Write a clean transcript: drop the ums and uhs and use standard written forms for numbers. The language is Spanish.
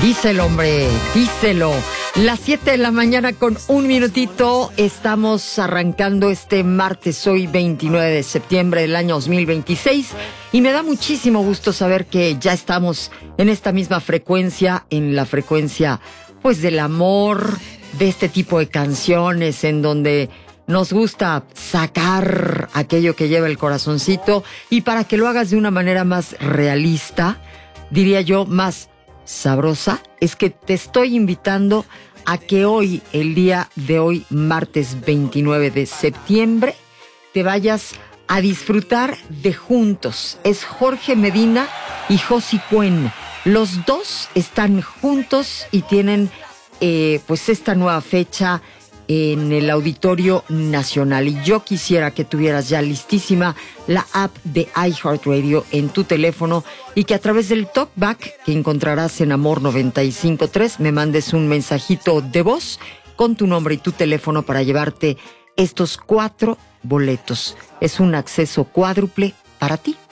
Díselo, hombre, díselo. Las 7 de la mañana con un minutito. Estamos arrancando este martes, hoy 29 de septiembre del año 2026. Y me da muchísimo gusto saber que ya estamos en esta misma frecuencia, en la frecuencia, pues, del amor, de este tipo de canciones en donde nos gusta sacar aquello que lleva el corazoncito, y para que lo hagas de una manera más realista, diría yo, más sabrosa, es que te estoy invitando a que hoy, el día de hoy, martes 29 de septiembre, te vayas a disfrutar de Juntos. Es Jorge Medina y Josi Cuen. Los dos están juntos y tienen pues esta nueva fecha en el Auditorio Nacional. Y yo quisiera que tuvieras ya listísima la app de iHeartRadio en tu teléfono y que a través del talkback que encontrarás en Amor 95.3 me mandes un mensajito de voz con tu nombre y tu teléfono para llevarte estos 4 boletos. Es un acceso cuádruple para ti,